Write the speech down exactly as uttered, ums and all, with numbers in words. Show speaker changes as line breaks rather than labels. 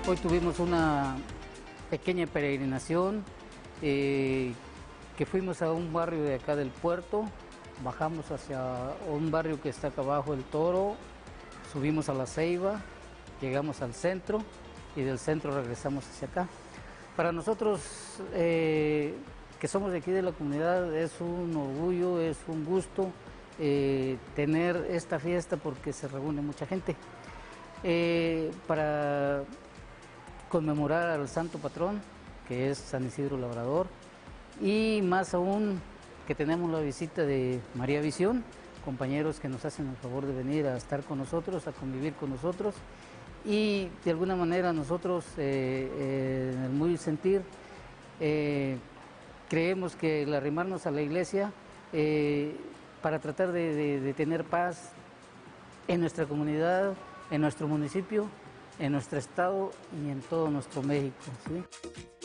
Hoy tuvimos una pequeña peregrinación, eh, que fuimos a un barrio de acá del puerto, bajamos hacia un barrio que está acá abajo, El Toro, subimos a La Ceiba, llegamos al centro y del centro regresamos hacia acá. Para nosotros, eh, que somos de aquí de la comunidad, es un orgullo, es un gusto eh, tener esta fiesta porque se reúne mucha gente. Eh, para conmemorar al santo patrón, que es San Isidro Labrador, y más aún que tenemos la visita de María Visión, compañeros que nos hacen el favor de venir a estar con nosotros, a convivir con nosotros, y de alguna manera nosotros, eh, eh, en el muy sentir, eh, creemos que el arrimarnos a la iglesia eh, para tratar de, de, de tener paz en nuestra comunidad, en nuestro municipio, en nuestro estado y en todo nuestro México, ¿sí?